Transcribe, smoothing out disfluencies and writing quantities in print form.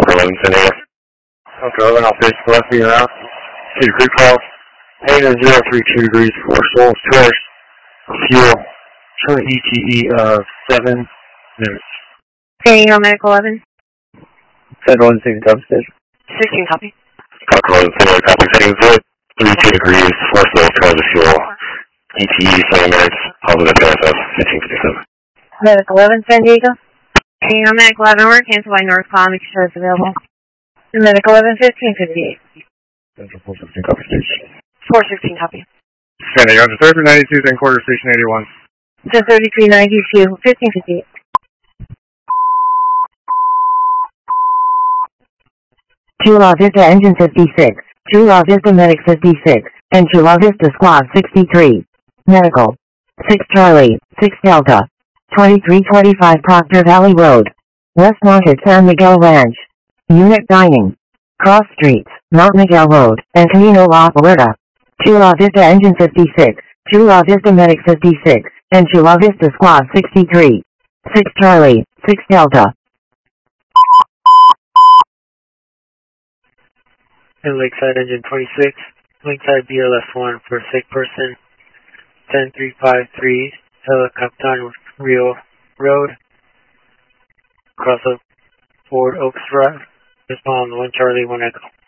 Parker 11, San Diego. Parker 11, I'll face left being out. Cedar Creek call. Negative 032 degrees for Souls Tourist. Fuel. Showing ETE of 7 minutes. San Diego Medical 11. Federal and 6 Dove Station. 16 copy. Parker 11, San Diego, copy. Setting 032 degrees for Souls Tourist fuel. ETE 7 minutes. Positive NSF 1557. Medical 11, San Diego. San Diego Medical 11, we're canceled by North Palm. Make sure it's available. Medical 11, 1558. Central 416 copy station. 416 copy. San Diego, 3392, then quarter station 81. 103392, 1558. Chula Vista Engine 56, Chula Vista Medic 56, and Chula Vista Squad 63. Medical. 6 Charlie, 6 Delta. 2325 Proctor Valley Road. West Market San Miguel Ranch. Unit Dining. Cross Streets, Mount Miguel Road, and Camino La Puerta. Chula Vista Engine 56, Chula Vista Medic 56, and Chula Vista Squad 63. 6 Charlie, 6 Delta. And Lakeside Engine 26, Lakeside BLS 1 for a sick person, 10353, El Capitan Rio Road, across the Ford Oaks Drive, respond 1 Charlie, 1 Echo.